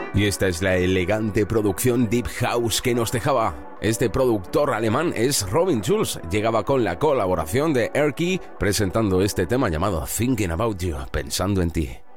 Y esta es la elegante producción Deep House que nos dejaba. Este productor alemán es Robin Schulz. Llegaba con la colaboración de Erky presentando este tema llamado Thinking About You, pensando en ti.